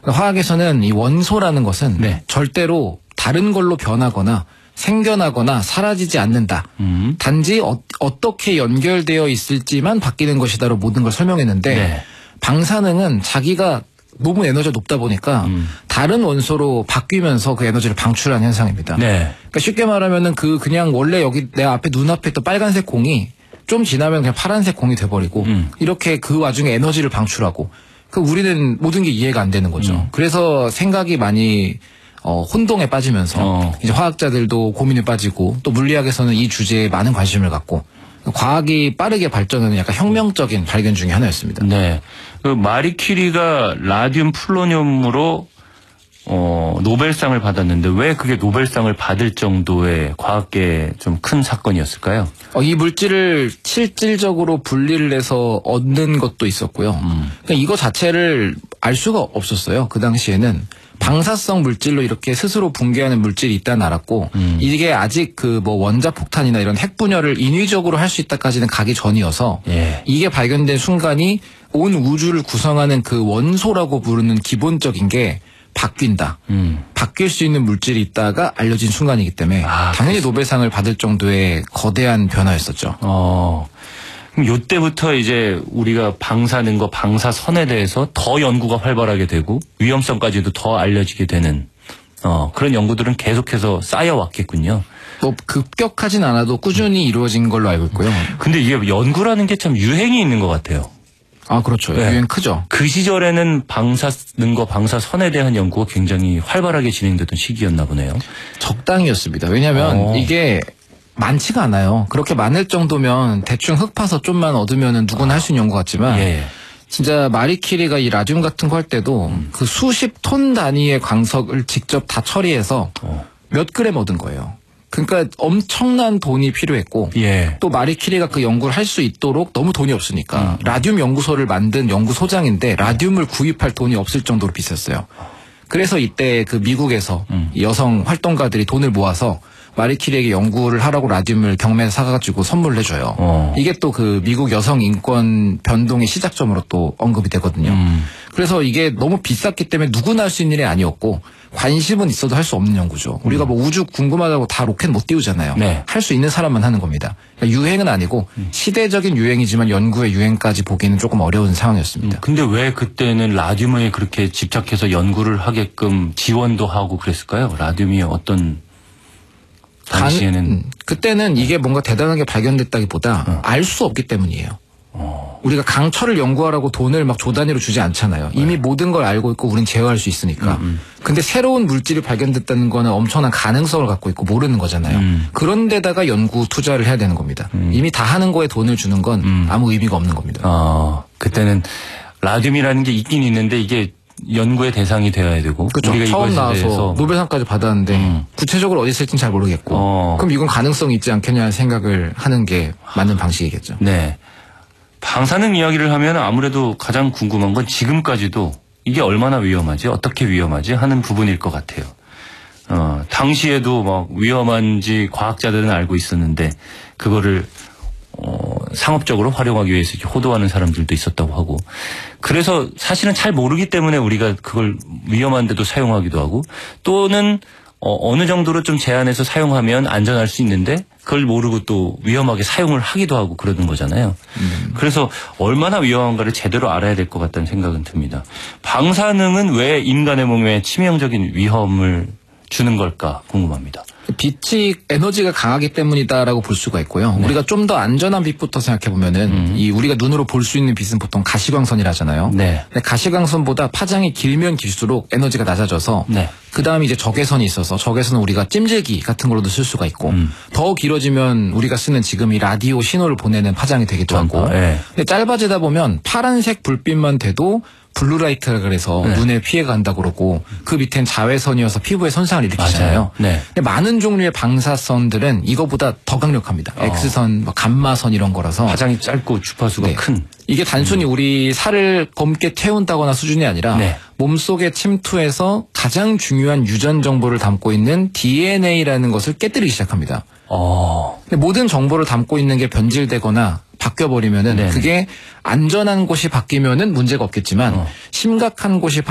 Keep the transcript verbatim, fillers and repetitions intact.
화학에서는 이 원소라는 것은 네. 절대로 다른 걸로 변하거나 생겨나거나 사라지지 않는다. 음. 단지 어, 어떻게 연결되어 있을지만 바뀌는 것이다로 모든 걸 설명했는데 네. 방사능은 자기가 너무 에너지가 높다 보니까 음. 다른 원소로 바뀌면서 그 에너지를 방출하는 현상입니다. 네. 그러니까 쉽게 말하면은 그 그냥 원래 여기 내 앞에 눈앞에 있던 빨간색 공이 좀 지나면 그냥 파란색 공이 돼버리고 음. 이렇게 그 와중에 에너지를 방출하고 그 우리는 모든 게 이해가 안 되는 거죠. 음. 그래서 생각이 많이 어, 혼동에 빠지면서 어. 이제 화학자들도 고민에 빠지고 또 물리학에서는 이 주제에 많은 관심을 갖고 과학이 빠르게 발전하는 약간 혁명적인 발견 중에 하나였습니다. 네, 그 마리 퀴리가 라듐 플루토늄으로 어, 노벨상을 받았는데 왜 그게 노벨상을 받을 정도의 과학계에 좀 큰 사건이었을까요? 어, 이 물질을 실질적으로 분리를 해서 얻는 것도 있었고요. 음. 그러니까 이거 자체를 알 수가 없었어요. 그 당시에는. 방사성 물질로 이렇게 스스로 붕괴하는 물질이 있다는 알았고 음. 이게 아직 그 뭐 원자폭탄이나 이런 핵 분열을 인위적으로 할 수 있다까지는 가기 전이어서 예. 이게 발견된 순간이 온 우주를 구성하는 그 원소라고 부르는 기본적인 게 바뀐다. 음. 바뀔 수 있는 물질이 있다가 알려진 순간이기 때문에 아, 당연히 그렇습니다. 노벨상을 받을 정도의 거대한 변화였었죠. 어. 그럼 요때부터 이제 우리가 방사능과 방사선에 대해서 더 연구가 활발하게 되고 위험성까지도 더 알려지게 되는 어, 그런 연구들은 계속해서 쌓여왔겠군요. 뭐 급격하진 않아도 꾸준히 이루어진 걸로 알고 있고요. 근데 이게 연구라는 게 참 유행이 있는 것 같아요. 아, 그렇죠. 네. 유행 크죠. 그 시절에는 방사능과 방사선에 대한 연구가 굉장히 활발하게 진행되던 시기였나 보네요. 적당히였습니다. 왜냐하면 어. 이게 많지가 않아요. 그렇게 많을 정도면 대충 흙 파서 좀만 얻으면 누구나 할 수 있는 연구 같지만 예. 진짜 마리 퀴리가 이 라듐 같은 거 할 때도 음. 그 수십 톤 단위의 광석을 직접 다 처리해서 어. 몇 그램 얻은 거예요. 그러니까 엄청난 돈이 필요했고 예. 또 마리 퀴리가 그 연구를 할 수 있도록 너무 돈이 없으니까 음. 라듐 연구소를 만든 연구소장인데 라듐을 구입할 돈이 없을 정도로 비쌌어요. 그래서 이때 그 미국에서 음. 여성 활동가들이 돈을 모아서 마리 퀴리에게 연구를 하라고 라듐을 경매에 사가지고 선물을 해줘요. 어. 이게 또 그 미국 여성 인권 변동의 시작점으로 또 언급이 되거든요. 음. 그래서 이게 너무 비쌌기 때문에 누구나 할 수 있는 일이 아니었고 관심은 있어도 할 수 없는 연구죠. 음. 우리가 뭐 우주 궁금하다고 다 로켓 못 띄우잖아요. 네. 할 수 있는 사람만 하는 겁니다. 그러니까 유행은 아니고 음. 시대적인 유행이지만 연구의 유행까지 보기는 조금 어려운 상황이었습니다. 음. 근데 왜 그때는 라듐에 그렇게 집착해서 연구를 하게끔 지원도 하고 그랬을까요? 라듐이 어떤... 당시에는 음, 그때는 이게 뭔가 대단하게 발견됐다기보다 어. 알 수 없기 때문이에요. 어. 우리가 강철을 연구하라고 돈을 막 조 단위로 주지 않잖아요. 네. 이미 모든 걸 알고 있고 우린 제어할 수 있으니까. 음, 음. 근데 새로운 물질이 발견됐다는 거는 엄청난 가능성을 갖고 있고 모르는 거잖아요. 음. 그런데다가 연구 투자를 해야 되는 겁니다. 음. 이미 다 하는 거에 돈을 주는 건 음. 아무 의미가 없는 겁니다. 어, 그때는 라듐이라는 게 있긴 있는데 이게 연구의 대상이 되어야 되고 그렇죠. 우리가 처음 나와서 노벨상까지 받았는데 음. 구체적으로 어디 있을지는 잘 모르겠고 어. 그럼 이건 가능성이 있지 않겠냐는 생각을 하는 게 맞는 방식이겠죠. 네, 방사능 이야기를 하면 아무래도 가장 궁금한 건 지금까지도 이게 얼마나 위험하지 어떻게 위험하지 하는 부분일 것 같아요. 어, 당시에도 막 위험한지 과학자들은 알고 있었는데 그거를 어, 상업적으로 활용하기 위해서 이렇게 호도하는 사람들도 있었다고 하고 그래서 사실은 잘 모르기 때문에 우리가 그걸 위험한데도 사용하기도 하고 또는 어, 어느 정도로 좀 제한해서 사용하면 안전할 수 있는데 그걸 모르고 또 위험하게 사용을 하기도 하고 그러는 거잖아요. 음. 그래서 얼마나 위험한가를 제대로 알아야 될 것 같다는 생각은 듭니다. 방사능은 왜 인간의 몸에 치명적인 위험을 주는 걸까 궁금합니다. 빛이 에너지가 강하기 때문이다라고 볼 수가 있고요. 네. 우리가 좀 더 안전한 빛부터 생각해 보면은 음. 이 우리가 눈으로 볼 수 있는 빛은 보통 가시광선이라 하잖아요. 네. 근데 가시광선보다 파장이 길면 길수록 에너지가 낮아져서 네. 그다음에 이제 적외선이 있어서 적외선은 우리가 찜질기 같은 걸로도 쓸 수가 있고 음. 더 길어지면 우리가 쓰는 지금 이 라디오 신호를 보내는 파장이 되기도 하고 네. 근데 짧아지다 보면 파란색 불빛만 돼도 블루라이트라 그래서 네. 눈에 피해가 간다고 그러고 그 밑엔 자외선이어서 피부에 손상을 일으키잖아요. 네. 근데 많은 종류의 방사선들은 이거보다 더 강력합니다. 어. X선, 뭐 감마선 이런 거라서 파장이 짧고 주파수가 네. 큰. 이게 단순히 음. 우리 살을 검게 태운다거나 수준이 아니라 네. 몸속에 침투해서 가장 중요한 유전 정보를 담고 있는 디엔에이라는 것을 깨뜨리기 시작합니다. 어. 근데 모든 정보를 담고 있는 게 변질되거나 바뀌어버리면은 네. 그게 안전한 곳이 바뀌면은 문제가 없겠지만 어. 심각한 곳이